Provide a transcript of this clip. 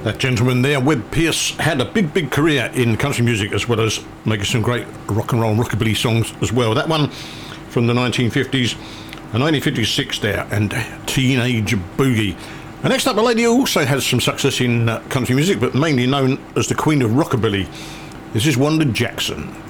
That gentleman there, Webb Pierce, had a big career in country music as well as making some great rock and roll and rockabilly songs as well. That one from the 1950s, and 1956 there, and Teenage Boogie. And next up, a lady who also has some success in country music, but mainly known as the Queen of Rockabilly. This is Wanda Jackson.